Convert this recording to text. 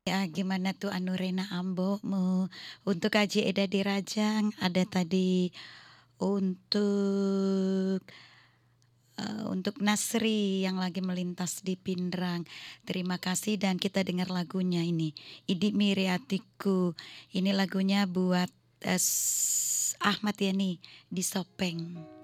Ya, gimana tuh anu Rena Ambomu? Untuk Kaji Eda di Rajang, ada tadi untuk untuk Nasri yang lagi melintas di Pindrang. Terima kasih dan kita dengar lagunya ini. Idi Miriatiku. Ini lagunya buat Ahmad Yani di Sopeng.